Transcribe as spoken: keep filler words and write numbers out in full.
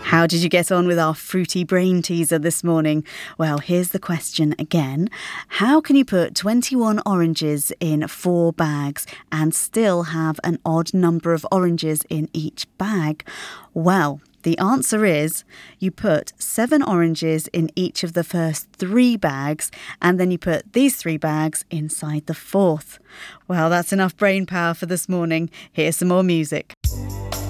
How did you get on with our fruity brain teaser this morning? Well, here's the question again. How can you put twenty-one oranges in four bags and still have an odd number of oranges in each bag? Well, the answer is you put seven oranges in each of the first three bags and then you put these three bags inside the fourth. Well, that's enough brain power for this morning. Here's some more music.